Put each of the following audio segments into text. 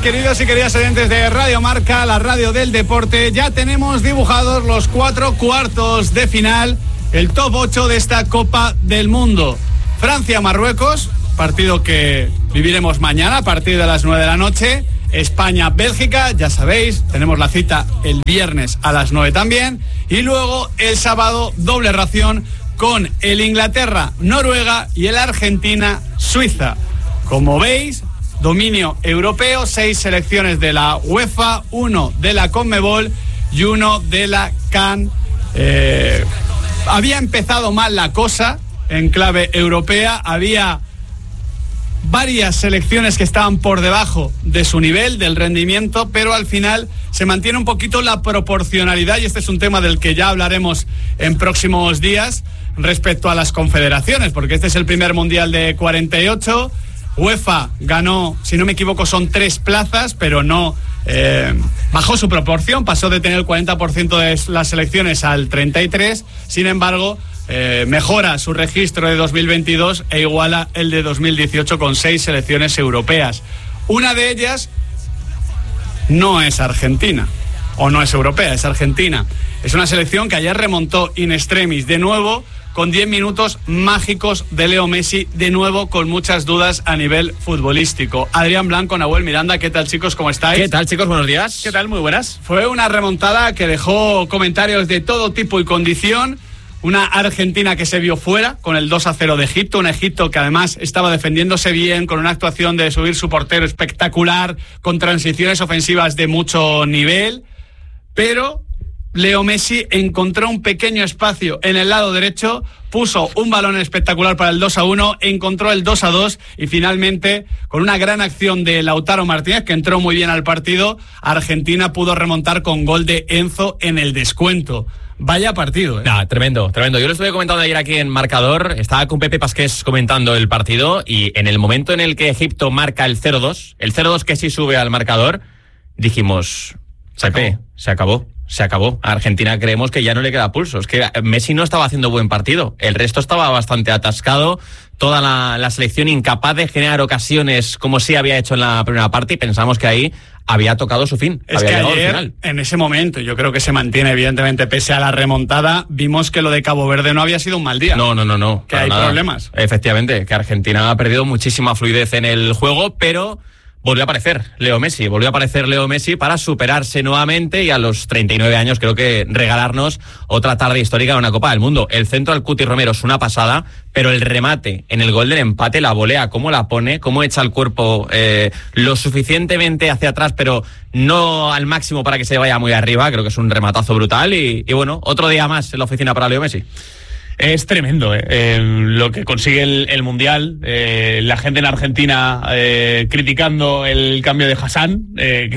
queridos y queridas oyentes de Radio Marca, la radio del deporte. Ya tenemos dibujados los 4 cuartos de final, el top 8 de esta Copa del Mundo. Francia-Marruecos, partido que viviremos mañana a partir de las 9 de la noche. España-Bélgica, ya sabéis, tenemos la cita el viernes a las 9 también. Y luego el sábado, doble ración con el Inglaterra-Noruega y el Argentina-Suiza. Como veis, dominio europeo, 6 selecciones de la UEFA, 1 de la CONMEBOL y 1 de la CAN. Había empezado mal la cosa en clave europea, había varias selecciones que estaban por debajo de su nivel, del rendimiento, pero al final se mantiene un poquito la proporcionalidad, y este es un tema del que ya hablaremos en próximos días respecto a las confederaciones, porque este es el primer mundial de 48. UEFA ganó, si no me equivoco, son 3 plazas, pero no bajó su proporción, pasó de tener el 40% de las selecciones al 33%, sin embargo, mejora su registro de 2022 e iguala el de 2018 con 6 selecciones europeas. Una de ellas no es Argentina, o no es europea, es Argentina. Es una selección que ayer remontó in extremis de nuevo, con 10 minutos mágicos de Leo Messi, de nuevo con muchas dudas a nivel futbolístico. Adrián Blanco, Nahuel Miranda, ¿qué tal, chicos? ¿Cómo estáis? ¿Qué tal, chicos? Buenos días. ¿Qué tal? Muy buenas. Fue una remontada que dejó comentarios de todo tipo y condición. Una Argentina que se vio fuera con el 2-0 de Egipto, un Egipto que además estaba defendiéndose bien, con una actuación de subir su portero espectacular, con transiciones ofensivas de mucho nivel, pero Leo Messi encontró un pequeño espacio en el lado derecho, puso un balón espectacular para el 2-1, encontró el 2-2 y finalmente, con una gran acción de Lautaro Martínez, que entró muy bien al partido, Argentina pudo remontar con gol de Enzo en el descuento. Vaya partido, ¿eh? Nah, tremendo, tremendo. Yo lo estuve comentando ayer aquí en Marcador, estaba con Pepe Pasqués comentando el partido, y en el momento en el que Egipto marca el 0-2, el 0-2 que sí sube al marcador, dijimos, Pepe, se acabó. A Argentina creemos que ya no le queda pulso. Es que Messi no estaba haciendo buen partido, el resto estaba bastante atascado, toda la selección incapaz de generar ocasiones como sí había hecho en la primera parte, y pensamos que ahí había tocado su fin. Es que ayer, en ese momento, yo creo que se mantiene, evidentemente, pese a la remontada, vimos que lo de Cabo Verde no había sido un mal día. No. Que hay problemas. Efectivamente, que Argentina ha perdido muchísima fluidez en el juego, pero volvió a aparecer Leo Messi para superarse nuevamente, y a los 39 años creo que regalarnos otra tarde histórica en una Copa del Mundo. El centro al Cuti Romero es una pasada, pero el remate en el gol del empate, la volea, cómo la pone, cómo echa el cuerpo lo suficientemente hacia atrás, pero no al máximo para que se vaya muy arriba, creo que es un rematazo brutal, y bueno, otro día más en la oficina para Leo Messi. Es tremendo lo que consigue el Mundial. La gente en Argentina criticando el cambio de Hassan,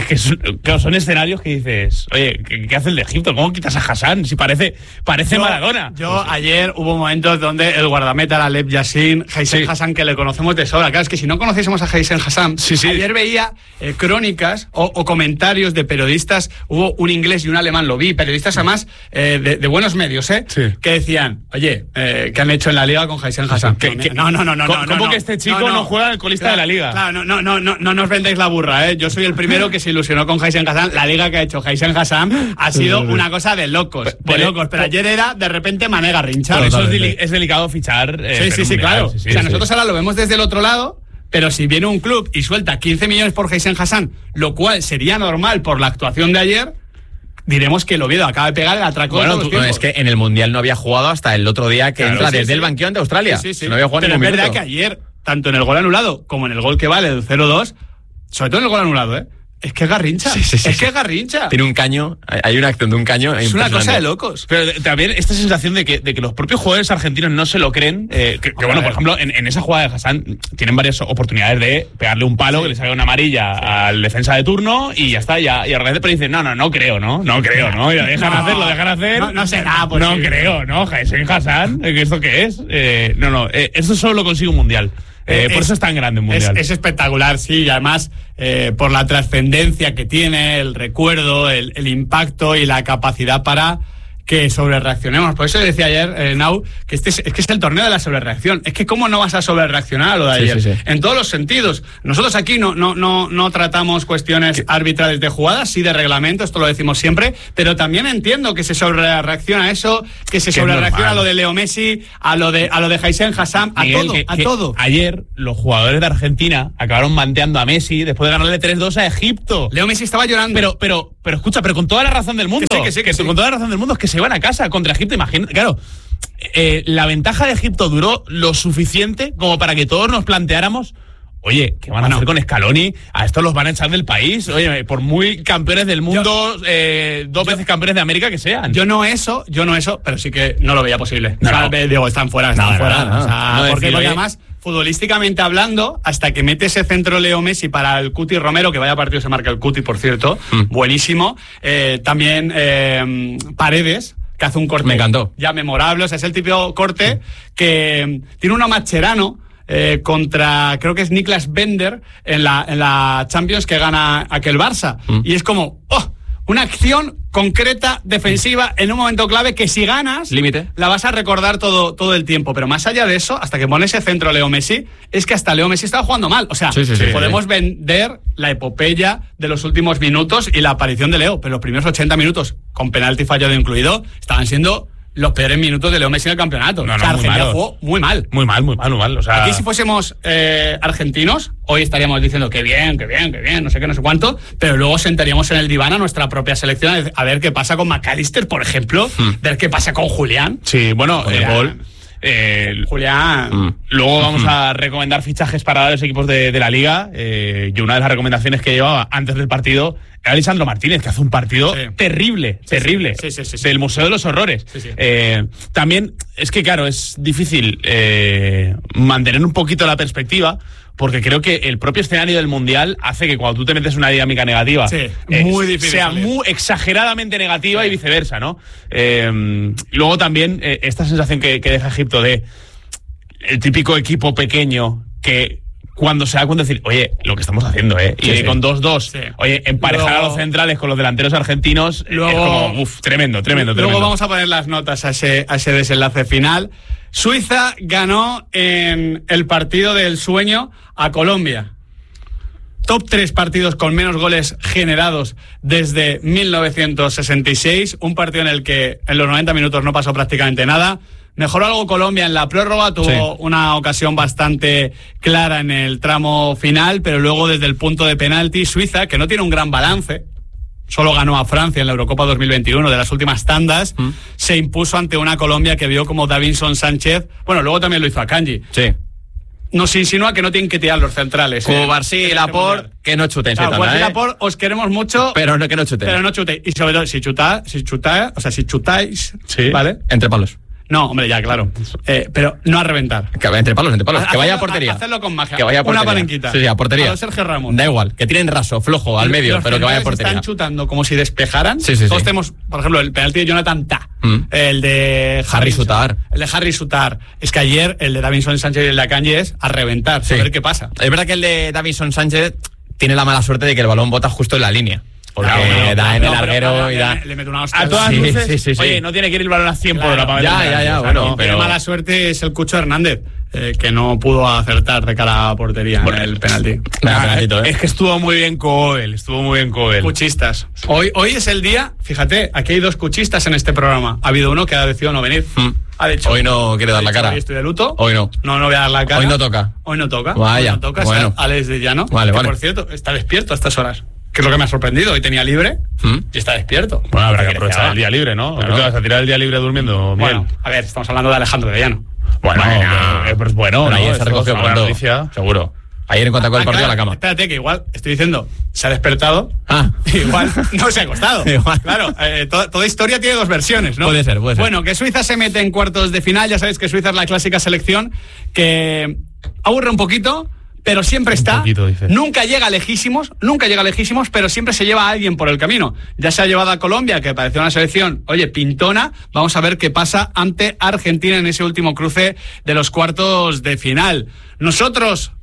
que son escenarios que dices, oye, ¿qué hace el de Egipto? ¿Cómo quitas a Hassan? Si parece Maradona. Ayer hubo momentos donde el guardameta era Lev Yassin, Haysen Hassan, que le conocemos de sobra. Claro, es que si no conociésemos a Haysen Hassan, ayer veía crónicas o comentarios de periodistas, hubo un inglés y un alemán, lo vi, periodistas además de buenos medios, que decían, oye, ¿qué han hecho en la liga con Haysen Hassan? ¿Cómo que este chico no juega el colista de la liga? Claro, no nos vendéis la burra, Yo soy el primero que se ilusionó con Haysen Hassan. La liga que ha hecho Haysen Hassan ha sido una cosa de locos, pero ayer era de repente Mané Garrincha. Por eso es delicado fichar. Sí, claro. O sea, nosotros ahora lo vemos desde el otro lado, pero si viene un club y suelta 15 millones por Haysen Hassan, lo cual sería normal por la actuación de ayer, diremos que el Oviedo acaba de pegar el atracón. Bueno, es que en el Mundial no había jugado hasta el otro día que entra desde el banquillo ante Australia. Sí. No había jugado. Pero es verdad que ayer, tanto en el gol anulado como en el gol que vale del 0-2, sobre todo en el gol anulado, es que es Garrincha. Es que es Garrincha. Tiene un caño, hay una acción de un caño. Es una cosa de locos. Pero también esta sensación de que los propios jugadores argentinos no se lo creen. Bueno, por ejemplo, en esa jugada de Hassan tienen varias oportunidades de pegarle un palo, que le salga una amarilla al defensa de turno y ya está. Y agradece, pero dicen, no creo. Y lo dejan hacer. No será posible. No creo, ¿no? Hassan, ¿esto qué es? Esto solo lo consigue un mundial. Por eso es tan grande un mundial. Es espectacular, sí, y además por la trascendencia que tiene, el recuerdo, el impacto y la capacidad para que sobrereaccionemos. Por eso decía ayer, Nau, que es que es el torneo de la sobrereacción. Es que cómo no vas a sobrereaccionar a lo de ayer. Sí. En todos los sentidos. Nosotros aquí no tratamos cuestiones arbitrales de jugadas, sí de reglamento, esto lo decimos siempre, pero también entiendo que se sobrereacciona a eso, que se sobrereacciona a lo de Leo Messi, a lo de Haysem Hassam, a todo. Ayer los jugadores de Argentina acabaron manteando a Messi después de ganarle 3-2 a Egipto. Leo Messi estaba llorando. Pero escucha, pero con toda la razón del mundo. Que sí. Con toda la razón del mundo, es que se van a casa contra Egipto. Imagínate, claro, la ventaja de Egipto duró lo suficiente como para que todos nos planteáramos, oye, ¿qué van a hacer con Scaloni? A estos los van a echar del país. Oye, por muy campeones del mundo, dos veces campeones de América que sean. Yo no eso, pero sí que no lo veía posible. Digo, están fuera. Porque además, futbolísticamente hablando, hasta que mete ese centro Leo Messi para el Cuti Romero, que vaya partido se marca el Cuti, por cierto, buenísimo. También Paredes, que hace un corte. Me encantó. Ya memorable. O sea, es el típico corte que tiene uno Mascherano contra, creo que es Niklas Bender en la Champions, que gana aquel Barça. Y es como, una acción concreta, defensiva, en un momento clave que si ganas, límite, la vas a recordar todo el tiempo. Pero más allá de eso, hasta que pone ese centro Leo Messi, es que hasta Leo Messi estaba jugando mal. O sea, podemos vender la epopeya de los últimos minutos y la aparición de Leo, pero los primeros 80 minutos, con penalti fallado incluido, estaban siendo los peores minutos de Leo Messi en el campeonato. Argentina jugó muy mal. Muy mal. O sea, aquí si fuésemos argentinos, hoy estaríamos diciendo que bien, no sé qué, no sé cuánto, pero luego sentaríamos en el diván a nuestra propia selección a ver qué pasa con McAllister, por ejemplo, ver qué pasa con Julián. Sí, bueno, Julián. Luego vamos a recomendar fichajes para los equipos de la Liga. Y una de las recomendaciones que llevaba antes del partido era Lisandro Martínez, que hace un partido terrible. Del Museo de los Horrores. También es que, claro, es difícil mantener un poquito la perspectiva, porque creo que el propio escenario del Mundial hace que cuando tú te metes una dinámica negativa, muy difícil, sea muy exageradamente negativa y viceversa, ¿no? Luego también esta sensación que deja Egipto de el típico equipo pequeño que cuando se da cuenta de decir, oye, lo que estamos haciendo, y con 2-2, oye, emparejar a los centrales con los delanteros argentinos, luego, es como, tremendo. Luego vamos a poner las notas a ese desenlace final. Suiza ganó en el partido del sueño a Colombia. Top 3 partidos con menos goles generados desde 1966. Un partido en el que en los 90 minutos no pasó prácticamente nada. Mejoró algo Colombia en la prórroga, tuvo una ocasión bastante clara en el tramo final, pero luego desde el punto de penalti, Suiza, que no tiene un gran balance, solo ganó a Francia en la Eurocopa 2021 de las últimas tandas, se impuso ante una Colombia que vio como Davinson Sánchez, bueno, luego también lo hizo Akanji. Sí. Nos insinúa que no tienen que tirar los centrales. Cubarsí y Laporte, que no chuten. Cubarsí y Laporte, os queremos mucho, pero no que no chuten. Pero no chutéis. Y sobre todo, si chutáis, ¿vale? Entre palos. No, hombre, ya, claro. Pero no a reventar. Entre palos. Que vaya a portería. Hacerlo con magia. Que vaya a portería. Una palenquita. Sí, a portería. A Sergio Ramos. Da igual, que tienen raso, flojo, al medio, pero que vaya a portería. Están chutando como si despejaran. Sí. Todos tenemos, por ejemplo, el penalti de Jonathan Tah. El de Harry Sutar. El de Harry Sutar. Es que ayer el de Davinson Sánchez y el de Akanji es a reventar. A ver qué pasa. Es verdad que el de Davinson Sánchez tiene la mala suerte de que el balón bota justo en la línea. Porque da en el larguero y da. Le mete una hostia. A todas luces. Sí. Oye, no tiene que ir el balón a 100 por hora para Ya, bueno. Pero mala suerte es el Cucho Hernández, que no pudo acertar de cara a portería en el penalti. Es que estuvo muy bien Coel. Cuchistas. Hoy es el día, fíjate, aquí hay 2 cuchistas en este programa. Ha habido uno que ha decidido no venir. Ha dicho, hoy no quiere dar la cara. Hoy estoy de luto. Hoy no. No voy a dar la cara. Hoy no toca. Vaya. Hoy no toca. Bueno. Alex de Llano. Vale. Por cierto, está despierto a estas horas. Que es lo que me ha sorprendido. Hoy tenía libre y está despierto. Bueno, habrá que aprovechar el día libre, ¿no? Claro. ¿Qué te vas a tirar el día libre durmiendo? Bueno, a ver, estamos hablando de Alejandro de Llano. Bueno, pues bueno, pero ayer se recogió pronto, seguro. Ayer en cuanto con el partido a la cama. Espérate, que igual estoy diciendo, se ha despertado, igual no se ha acostado. Claro, toda historia tiene 2 versiones, ¿no? Puede ser. Bueno, que Suiza se mete en cuartos de final, ya sabéis que Suiza es la clásica selección que aburre un poquito, pero siempre está, nunca llega lejísimos, pero siempre se lleva a alguien por el camino. Ya se ha llevado a Colombia, que parecía una selección, pintona. Vamos a ver qué pasa ante Argentina en ese último cruce de los cuartos de final. Nosotros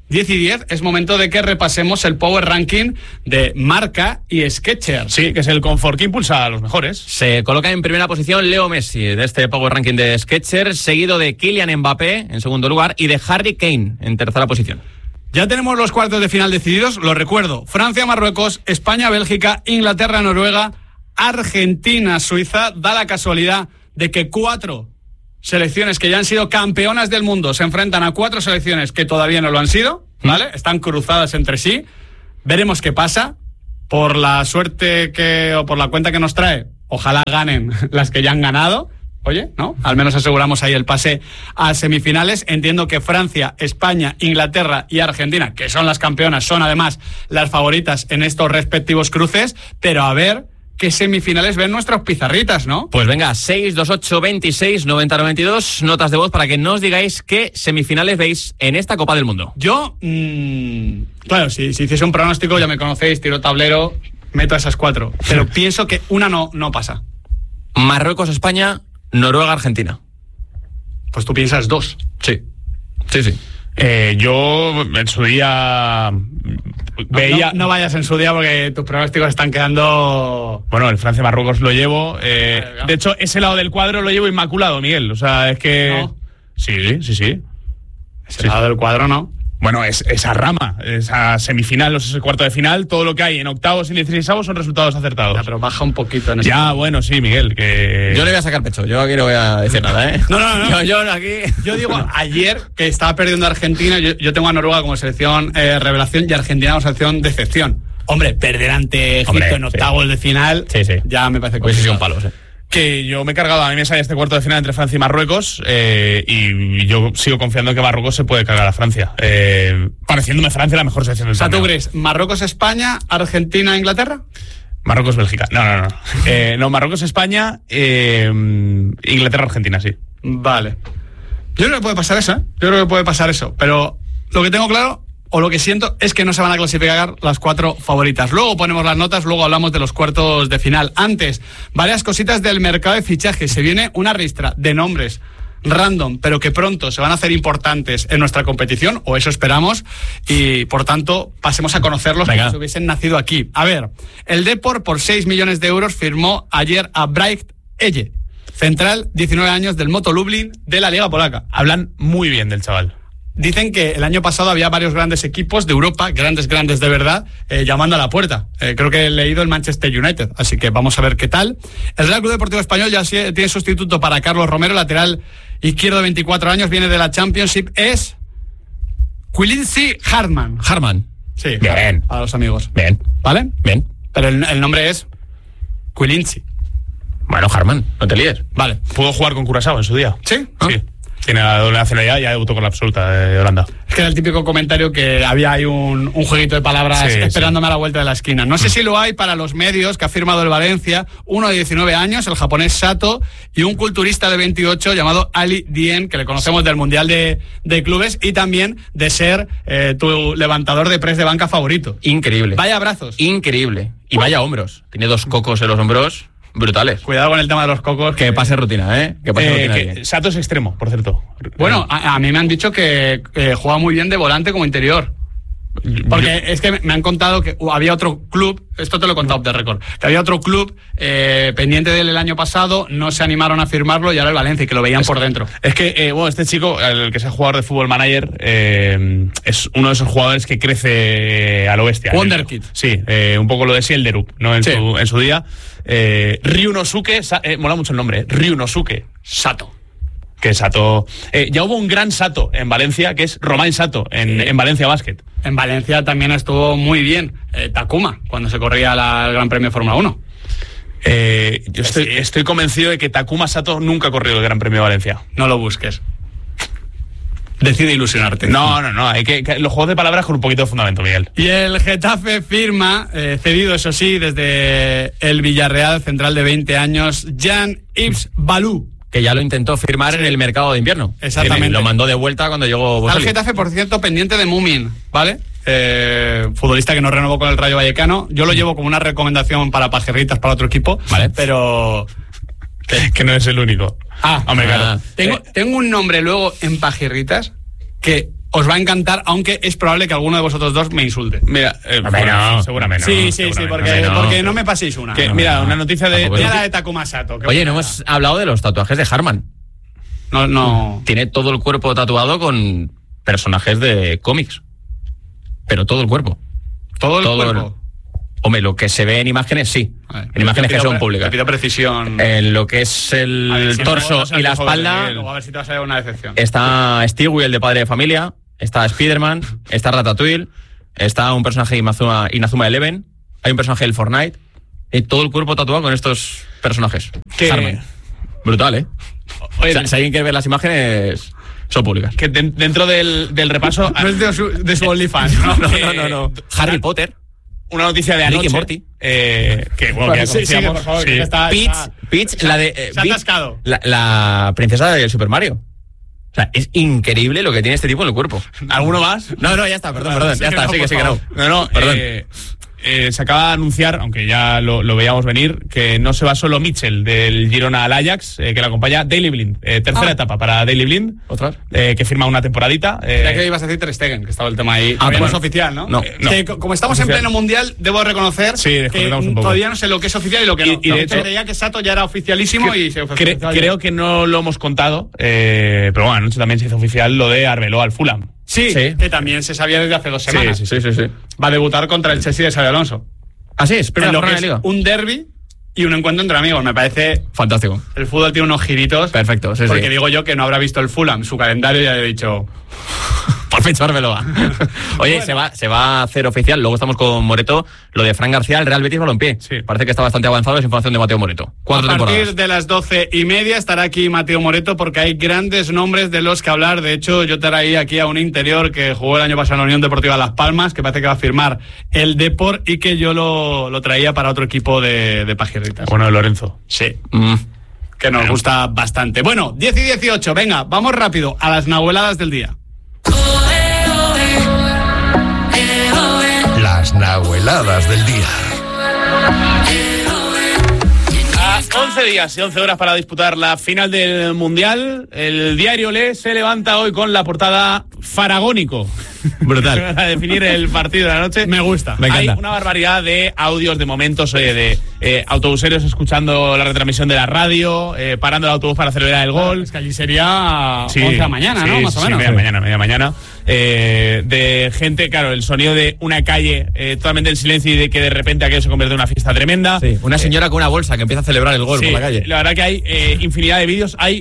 10 y 10, es momento de que repasemos el Power Ranking de Marca y Skechers. Sí, que es el confort que impulsa a los mejores. Se coloca en primera posición Leo Messi de este Power Ranking de Skechers, seguido de Kylian Mbappé en segundo lugar y de Harry Kane en tercera posición. Ya tenemos los cuartos de final decididos, lo recuerdo. Francia, Marruecos, España, Bélgica, Inglaterra, Noruega, Argentina, Suiza. Da la casualidad de que 4 selecciones que ya han sido campeonas del mundo se enfrentan a 4 selecciones que todavía no lo han sido, ¿vale? Están cruzadas entre sí. Veremos qué pasa. Por la suerte o por la cuenta que nos trae, ojalá ganen las que ya han ganado. Oye, ¿no? Al menos aseguramos ahí el pase a semifinales. Entiendo que Francia, España, Inglaterra y Argentina, que son las campeonas, son además las favoritas en estos respectivos cruces, pero a ver qué semifinales ven nuestros pizarritas, ¿no? Pues venga, 628 26 90 92, notas de voz para que nos digáis qué semifinales veis en esta Copa del Mundo. Yo, claro, si hiciese un pronóstico, ya me conocéis, tiro tablero, meto a esas 4, pero pienso que una no pasa. Marruecos, España, Noruega, Argentina. Pues tú piensas 2. Sí. Yo en su día veía... No vayas en su día porque tus pronósticos están quedando... Bueno, el Francia-Marruecos lo llevo. De hecho, ese lado del cuadro lo llevo inmaculado, Miguel. O sea, es que... ¿No? Sí. Ese lado del cuadro no. Bueno, esa rama, esa semifinal o ese cuarto de final, todo lo que hay en octavos y 16avos son resultados acertados. Ya, pero baja un poquito en ese bueno, sí, Miguel, que... Yo le voy a sacar pecho, yo aquí no voy a decir nada, ¿eh? No. Yo aquí... Yo digo, ayer que estaba perdiendo Argentina, yo tengo a Noruega como selección revelación y Argentina como selección decepción. Hombre, perder ante Egipto en octavos de final, ya me parece Hubiese sido un complicado. palo, Que yo me he cargado a mi mesa este cuarto de final entre Francia y Marruecos, y yo sigo confiando en que Marruecos se puede cargar a Francia, pareciéndome Francia la mejor selección del torneo. ¿Tú crees Marruecos-España, Argentina-Inglaterra? Marruecos-Bélgica. No, Marruecos-España, Inglaterra-Argentina, sí. Vale. Yo creo que puede pasar eso, ¿eh? Yo creo que puede pasar eso, pero lo que tengo claro, o lo que siento, es que no se van a clasificar las 4 favoritas. Luego ponemos las notas, luego hablamos de los cuartos de final. Antes, varias cositas del mercado de fichajes. Se viene una ristra de nombres random, pero que pronto se van a hacer importantes en nuestra competición, o eso esperamos, y por tanto pasemos a conocerlos como si hubiesen nacido aquí. A ver, el Depor por 6 millones de euros firmó ayer a Bright Elle, central, 19 años, del Moto Lublin de la Liga Polaca. Hablan muy bien del chaval. Dicen que el año pasado había varios grandes equipos de Europa, grandes de verdad, llamando a la puerta. Creo que he leído el Manchester United, así que vamos a ver qué tal. El Real Club Deportivo Español ya tiene sustituto para Carlos Romero, lateral izquierdo de 24 años, viene de la Championship, es Quincy Hartman. Sí, bien. a los amigos. Bien. ¿Vale? Bien. Pero el nombre es Quincy. Bueno, Hartman, no te líes. Vale. Pudo jugar con Curazao en su día. ¿Sí? Sí. Tiene la doble nacionalidad y ya debutó con la absoluta de Holanda. Es que era el típico comentario que había ahí un jueguito de palabras esperándome a la vuelta de la esquina. No sé si lo hay para los medios que ha firmado el Valencia, uno de 19 años, el japonés Sato, y un culturista de 28 llamado Ali Dien, que le conocemos del Mundial de Clubes y también de ser tu levantador de press de banca favorito. Increíble. Vaya brazos. Increíble. Y vaya hombros. Tiene 2 cocos en los hombros. Brutales. Cuidado con el tema de los cocos. Que pase rutina, ¿eh? Que pase rutina. Sato es extremo, por cierto. Bueno, a mí me han dicho que juega muy bien de volante como interior. Porque es que me han contado que había otro club, esto te lo he contado off the record, que había otro club pendiente de él el año pasado, no se animaron a firmarlo y ahora el Valencia, y que lo veían por dentro. Es que, este chico, el que sea jugador de Football Manager, es uno de esos jugadores que crece a lo bestia. Wonderkid. Sí, un poco lo de Sielderup, ¿no? En su día. Ryunosuke, mola mucho el nombre, Ryunosuke Sato. Que Sato... ya hubo un gran Sato en Valencia, que es Romain Sato, en Valencia Basket. En Valencia también estuvo muy bien Takuma, cuando se corría el Gran Premio de Fórmula 1. Yo estoy convencido de que Takuma Sato nunca ha corrido el Gran Premio de Valencia. No lo busques. Decide ilusionarte. No, hay que los juegos de palabras con un poquito de fundamento, Miguel. Y el Getafe firma, cedido eso sí, desde el Villarreal, central de 20 años, Jean-Yves Balou. Que ya lo intentó firmar en el mercado de invierno. Exactamente. Lo mandó de vuelta cuando llegó Boselli. Al Getafe, por cierto, pendiente de Mumin, ¿vale? Futbolista que no renovó con el Rayo Vallecano. Yo lo llevo como una recomendación para pajerritas para otro equipo, vale, pero... que no es el único. Hombre, claro. Tengo un nombre luego en pajerritas que os va a encantar, aunque es probable que alguno de vosotros dos me insulte. Mira, no. seguramente Sí, seguramente. porque no me paséis una. Mira, una noticia de... Mira la de Takuma Sato. Oye, no hemos hablado de los tatuajes de Harman. No. Tiene todo el cuerpo tatuado con personajes de cómics. Pero todo el cuerpo. Todo el cuerpo. Hombre, lo que se ve en imágenes, sí. En imágenes que son públicas. Te pido precisión. En lo que es el torso y la espalda, Luego a ver si te vas a dar una decepción. está Stewie, el de Padre de Familia, está Spider-Man, está Ratatouille, está un personaje de Inazuma Eleven, hay un personaje del Fortnite, y todo el cuerpo tatuado con estos personajes. Harman. Brutal, ¿eh? Oye, Si alguien quiere ver las imágenes, son públicas. que dentro del repaso... No es de su OnlyFans, ¿no? No. Harry Potter. Una noticia de anoche. Rick y Morty. Que bueno, que ya Sigue, por conocíamos. favor, Sí. que está- Peach, la de... se ha Peach, atascado. la princesa del Super Mario. O sea, es increíble lo que tiene este tipo en el cuerpo. ¿Alguno más? No, ya está, perdón, ya está, sigue, no. No, Perdón. se acaba de anunciar, aunque ya lo veíamos venir, que no se va solo Mitchell del Girona al Ajax, que le acompaña Daley Blind. Tercera etapa para Daley Blind, ¿Otras? que firma una temporadita. Ya que ibas a decir Ter Stegen, que estaba el tema ahí. Ah, Todavía no es bueno. oficial, ¿no? No. Que como estamos en Oficial. pleno mundial, debo reconocer Sí, que desconectamos un poco. todavía no sé lo que es oficial y lo que no. Y de hecho- creía que Sato ya era oficialísimo y se oficializó ayer. Creo que no lo hemos contado, pero bueno, anoche también se hizo oficial lo de Arbeloa al Fulham. Sí, Sí. que también se sabía desde hace 2 semanas. sí. Va a debutar contra el Chelsea de Xabi Alonso. Ah, sí, es En primera lo jornada que de es liga. un derbi y un encuentro entre amigos. Me parece... Fantástico. El fútbol tiene unos giritos. Perfecto, sí, Porque sí. digo yo que no habrá visto el Fulham, su calendario, y ya he dicho... Por fichármelo. Oye, Bueno. se va a hacer oficial. Luego estamos con Moreto. Lo de Fran García, el Real Betis Balompié. Sí. Parece que está bastante avanzado. Es información de Mateo Moreto. 4 A partir temporadas. de las 12:30 estará aquí Mateo Moreto porque hay grandes nombres de los que hablar. De hecho, yo traía aquí a un interior que jugó el año pasado en la Unión Deportiva Las Palmas, que parece que va a firmar el Depor y que yo lo traía para otro equipo de Pajirritas. Bueno, Lorenzo. Sí, que nos gusta bastante. Bueno, 10 y 18, venga, vamos rápido a las nahueladas del día. Las nahueladas del día. A 11 días y 11 horas para disputar la final del Mundial, el diario Le se levanta hoy con la portada Faragónico. Brutal. Para definir el partido de la noche. Me gusta. Me Hay encanta. una barbaridad de audios, de momentos, de autobuseros escuchando la retransmisión de la radio, parando el autobús para celebrar el gol. Es que allí sería 11 de la mañana, sí, ¿no? Más o sí, menos. media mañana. De gente, claro, el sonido de una calle totalmente en silencio y de que de repente aquello se convierte en una fiesta tremenda. Sí, una señora con una bolsa que empieza a celebrar el gol Sí, por la calle. la verdad que hay infinidad de vídeos. Hay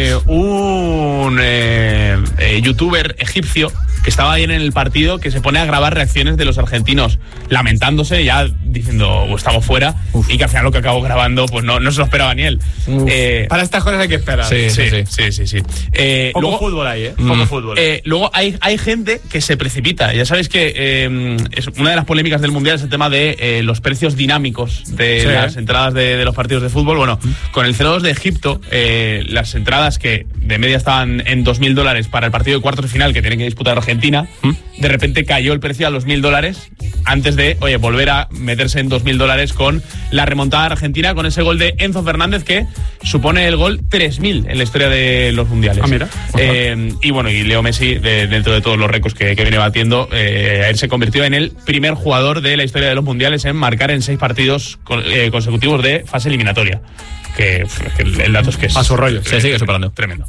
un youtuber egipcio que estaba ahí en el partido que se pone a grabar reacciones de los argentinos lamentándose, ya diciendo estamos fuera, y que al final lo que acabó grabando pues no se lo esperaba ni él. Para estas cosas hay que esperar. Sí. Sí. Poco Luego, fútbol ahí, ¿eh? Poco fútbol. luego hay gente que se precipita. Ya sabéis que es una de las polémicas del Mundial es el tema de los precios dinámicos de Sí. las entradas de los partidos de fútbol. Bueno, con el 0-2 de Egipto, las entradas que de media estaban en $2.000 para el partido de cuartos de final que tienen que disputar Argentina, de repente cayó el precio a los $1.000 antes de, volver a meterse en $2.000 con la remontada argentina, con ese gol de Enzo Fernández que supone el gol 3.000 en la historia de los mundiales. Ah, mira. Y bueno, y Leo Messi, dentro de todos los récords que viene batiendo, él se convirtió en el primer jugador de la historia de los mundiales en marcar en 6 partidos consecutivos de fase eliminatoria. Que el dato es que es A su rollo. Se sigue superando. tremendo.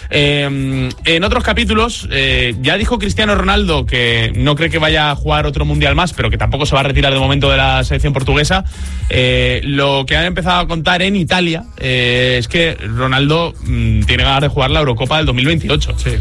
En otros capítulos, ya dijo Cristiano Ronaldo que no cree que vaya a jugar otro mundial más, pero que tampoco se va a retirar de momento de la selección portuguesa. Lo que han empezado a contar en Italia es que Ronaldo tiene ganas de jugar la Eurocopa del 2028. Sí.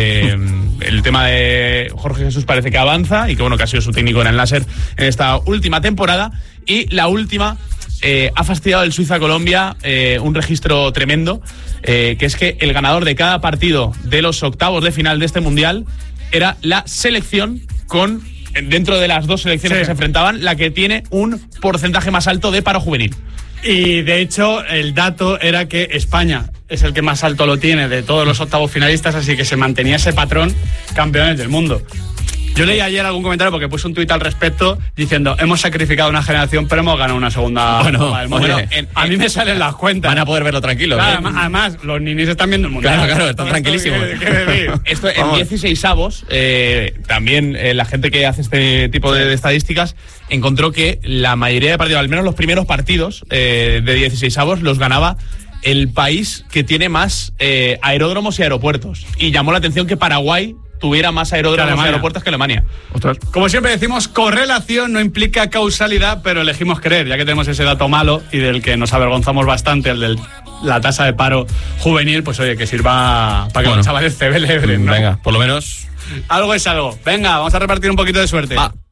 El tema de Jorge Jesús parece que avanza y que bueno, que ha sido su técnico en el láser en esta última temporada. Y la última, ha fastidiado el Suiza-Colombia un registro tremendo, que es que el ganador de cada partido de los octavos de final de este mundial era la selección con, dentro de las 2 selecciones Sí. que se enfrentaban, la que tiene un porcentaje más alto de paro juvenil. Y de hecho, el dato era que España es el que más alto lo tiene de todos los octavos finalistas, así que se mantenía ese patrón campeones del mundo. Yo leí ayer algún comentario porque puse un tuit al respecto diciendo hemos sacrificado una generación pero hemos ganado una segunda Copa del Mundo. A mí me salen las cuentas. Van a poder verlo tranquilo. Claro, además, los ninis están viendo el Mundial. Claro, están tranquilísimos. Esto en 16avos, también la gente que hace este tipo de estadísticas encontró que la mayoría de partidos, al menos los primeros partidos de 16avos, los ganaba el país que tiene más aeródromos y aeropuertos. Y llamó la atención que Paraguay tuviera más aeródromos y aeropuertos que Alemania. Ostras. Como siempre decimos, correlación no implica causalidad, pero elegimos creer, ya que tenemos ese dato malo y del que nos avergonzamos bastante, el de la tasa de paro juvenil, pues oye, que sirva para que los chavales celebren, ¿no? Venga, por lo menos... Algo es algo. Venga, vamos a repartir un poquito de suerte. Va.